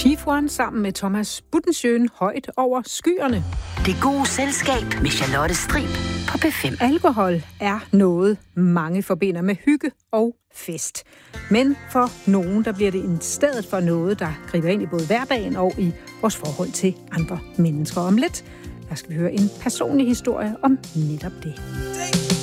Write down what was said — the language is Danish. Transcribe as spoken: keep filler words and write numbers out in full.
Chief One sammen med Thomas Buttenschøn højt over skyerne. Det gode selskab med Charlotte Strib på P fem. Alkohol er noget, mange forbinder med hygge og fest. Men for nogen, der bliver det i stedet for noget, der griber ind i både hverdagen og i vores forhold til andre mennesker. Om lidt, der skal vi høre en personlig historie om netop det.